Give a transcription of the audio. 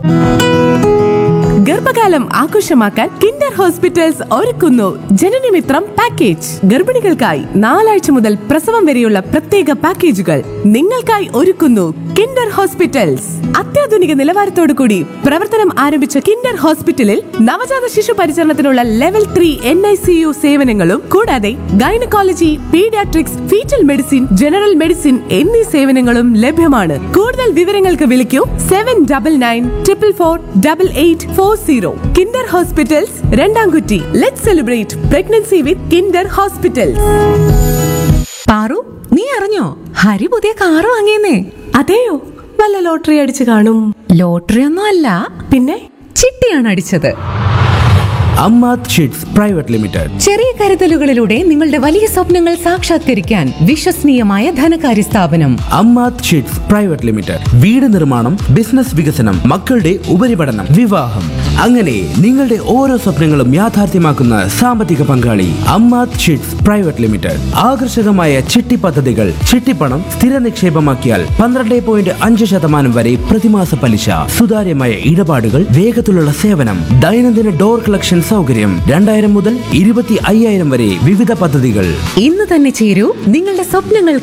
ഗർഭകാലം ആഘോഷമാക്കാൻ Kinder hospitals ഒരുക്കുന്നു ജനനമിത്രം പാക്കേജ്. ഗർഭിണികൾക്കായി 4 ആഴ്ച മുതൽ പ്രസവം വരെയുള്ള പ്രത്യേക പാക്കേജുകൾ നിങ്ങൾക്കായി ഒരുക്കുന്നു കിൻഡർ ഹോസ്പിറ്റൽസ്. അത്യാധുനിക നിലവാരത്തോടു കൂടി പ്രവർത്തനം ആരംഭിച്ച കിൻഡർ ഹോസ്പിറ്റലിൽ നവജാത ശിശു പരിചരണത്തിനുള്ള ലെവൽ 3 NICU സേവനങ്ങളും കൂടാതെ gynaecology, paediatrics, fetal medicine, general medicine എന്നീ സേവനങ്ങളും ലഭ്യമാണ്. കൂടുതൽ വിവരങ്ങൾക്ക് വിളിക്കൂ 7944448840. Kinder hospitals, രണ്ടാംകുറ്റി. Let's celebrate pregnancy with Kinder hospitals. Paru, നീ അറിഞ്ഞോ ഹരി പുതിയ കാറ് വാങ്ങിയെന്നേ? അതെയോ? വല്ല ലോട്ടറി അടിച്ചു കാണും. ലോട്ടറി ഒന്നും അല്ല, പിന്നെ ചിട്ടിയാണ് അടിച്ചത്. Ammath sheets private limited. ചെറിയ കരുതലുകളിലൂടെ നിങ്ങളുടെ വലിയ സ്വപ്നങ്ങൾ സാക്ഷാത്കരിക്കാൻ വിശ്വസനീയമായ ധനകാര്യ സ്ഥാപനം അമ്മാത് ഷീറ്റ്സ് പ്രൈവറ്റ് ലിമിറ്റഡ്. വീട് നിർമ്മാണം, ബിസിനസ് വികസനം, മക്കളുടെ ഉപരിപഠനം, വിവാഹം, അങ്ങനെ നിങ്ങളുടെ ഓരോ സ്വപ്നങ്ങളും യാഥാർത്ഥ്യമാക്കുന്ന സാമ്പത്തിക പങ്കാളി അമ്മാത് ഷീറ്റ്സ് പ്രൈവറ്റ് ലിമിറ്റഡ്. ആകർഷകമായ ചിട്ടി പദ്ധതികൾ. ചിട്ടിപ്പണം സ്ഥിര നിക്ഷേപമാക്കിയാൽ 12.5% വരെ പ്രതിമാസ പലിശ. സുതാര്യമായ ഇടപാടുകൾ, വേഗത്തിലുള്ള സേവനം, ദൈനംദിന ഡോർ കളക്ഷൻ സൗകര്യം. 2000 മുതൽ 25,000 വരെ വിവിധ പദ്ധതികൾ. ഇന്ന് തന്നെ ചേരൂ, നിങ്ങളുടെ സ്വപ്നങ്ങൾ